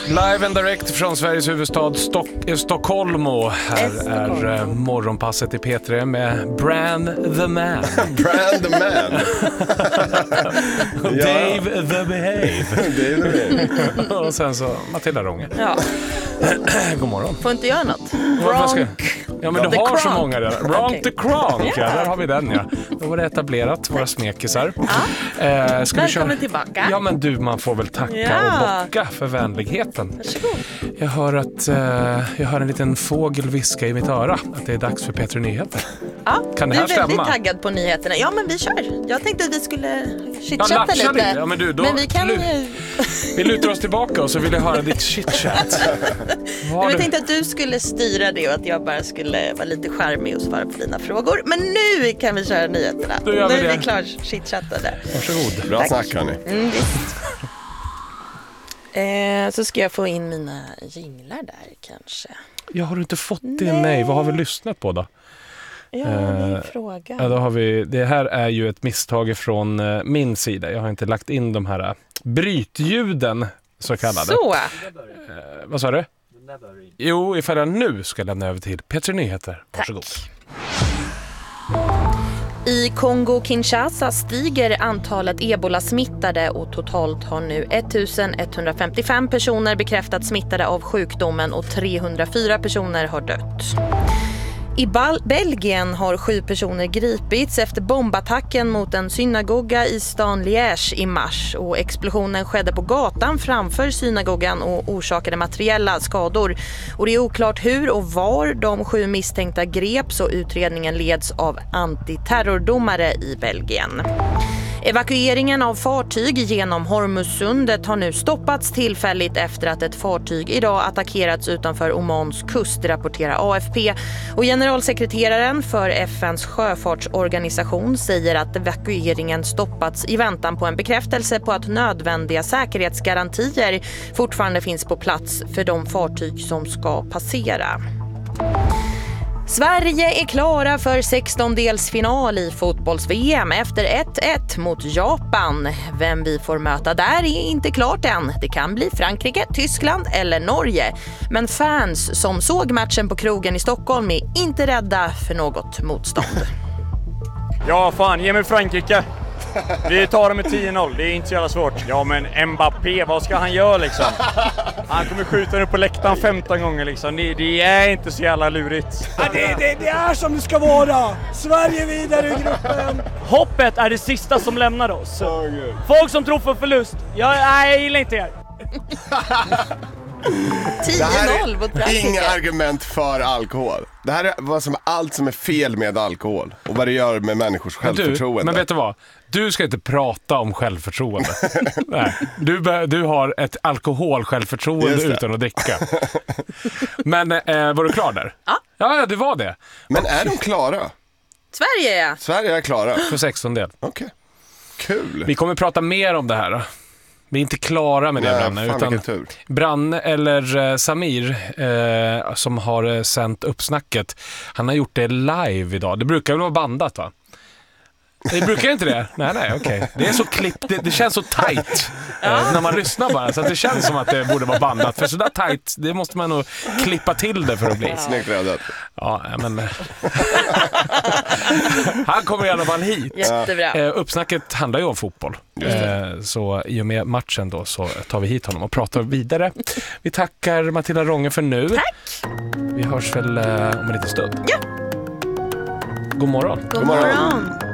Live and direct från Sveriges huvudstad Stockholm, och här är morgonpasset i P3 med Bran the Man. Bran the Man. Dave the Behave. Dave the Behave. Och sen så Matilda Ronge. Ja. God morgon. Får inte göra något. Ja, men du har så många redan. Ronk the Cronk, ja, där har vi den, ja. Då var det etablerat, våra smekisar. Välkommen tillbaka. Ja, men du, man får väl tacka och bocka för vänligheten. Varsågod. Jag hör en liten fågel viska i mitt öra att det är dags för P3 Nyheter. Ja, kan det du här är väldigt stämma? Taggad på nyheterna. Ja, men vi kör. Jag tänkte att vi skulle chitchatta lite. Ja, men du, då men vi kan vi lutar oss tillbaka och så vill jag höra ditt chitchat. Jag tänkte att du skulle styra det och att jag bara skulle vara lite charmig och svara på dina frågor. Men nu kan vi köra nyheterna. Nu är vi klar chitchattade. Varsågod. Bra snack, hörni. Visst. Så ska jag få in mina jinglar där kanske. Ja, har du inte fått det? Nej. Vad har vi lyssnat på då? Ja, det är frågan. Ja, då har vi, det här är ju ett misstag från min sida. Jag har inte lagt in de här brytljuden, så kallade. Så. Vad sa du? Jo, ifall jag nu ska lämna över till P3 Nyheter. Varsågod. Tack. I Kongo-Kinshasa stiger antalet ebola-smittade och totalt har nu 1155 personer bekräftat smittade av sjukdomen och 304 personer har dött. I Belgien har 7 personer gripits efter bombattacken mot en synagoga i stan Liège i mars, och explosionen skedde på gatan framför synagogan och orsakade materiella skador. Och det är oklart hur och var de 7 misstänkta greps, och utredningen leds av antiterrordomare i Belgien. Evakueringen av fartyg genom Hormuzsundet har nu stoppats tillfälligt efter att ett fartyg idag attackerats utanför Omans kust, rapporterar AFP. Och generalsekreteraren för FNs sjöfartsorganisation säger att evakueringen stoppats i väntan på en bekräftelse på att nödvändiga säkerhetsgarantier fortfarande finns på plats för de fartyg som ska passera. Sverige är klara för 16-delsfinal i fotbolls-VM efter 1-1 mot Japan. Vem vi får möta där är inte klart än. Det kan bli Frankrike, Tyskland eller Norge. Men fans som såg matchen på krogen i Stockholm är inte rädda för något motstånd. Ja, fan, ge mig Frankrike. Vi tar dem med 10-0, det är inte så jävla svårt. Ja, men Mbappé, vad ska han göra liksom? Han kommer skjuta upp på läktaren 15 gånger liksom. Det är inte så jävla lurigt. Ja, det är som det ska vara. Sverige vidare ur gruppen. Hoppet är det sista som lämnar oss. Folk som tror på förlust. Jag gillar inte er. 10-0 mot Frankrike. Inga argument för alkohol. Det här är vad som är allt som är fel med alkohol och vad det gör med människors självförtroende. Men vet du vad? Du ska inte prata om självförtroende. Nej. Du har ett alkoholsjälvförtroende utan att dricka. Men var du klar där? Ja. Ja, det var det. Men är de klara? Sverige är klara. För 16-del. Okej. Kul. Vi kommer prata mer om det här då. Vi är inte klara med det, Branne, utan Branne eller Samir som har sänt uppsnacket, han har gjort det live idag. Det brukar väl vara bandat, va? Det brukar inte det? Nej, okej. Det är så klippt, det känns så tight när man lyssnar bara, så att det känns som att det borde vara bandat. För så där tight, det måste man nog klippa till det för att bli. Snyggt räddat. Ja, men han kommer i alla fall hit. Jättebra. Uppsnacket handlar ju om fotboll. Så i och med matchen då så tar vi hit honom och pratar vidare. Vi tackar Matilda Ronge för nu. Tack. Vi hörs väl om en liten stund. Ja. God morgon. God morgon.